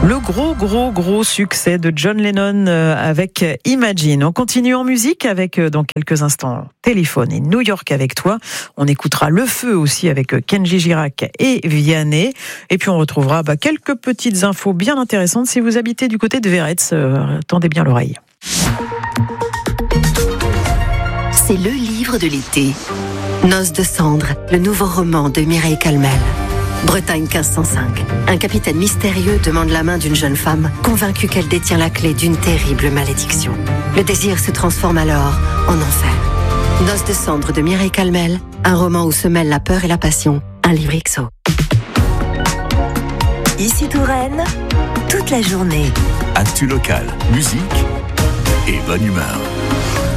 Le gros succès de John Lennon avec Imagine. On continue en musique avec, dans quelques instants, Téléphone et New York avec toi. On écoutera Le Feu aussi avec Kenji Girac et Vianney. Et puis on retrouvera quelques petites infos bien intéressantes si vous habitez du côté de Veretz. Tendez bien l'oreille. C'est le livre de l'été. Noces de cendres, le nouveau roman de Mireille Calmel. Bretagne 1505. Un capitaine mystérieux demande la main d'une jeune femme, convaincue qu'elle détient la clé d'une terrible malédiction. Le désir se transforme alors en enfer. Noces de cendres de Mireille Calmel, un roman où se mêlent la peur et la passion. Un livre XO. Ici Touraine, toute la journée. Actu local, musique et bonne humeur.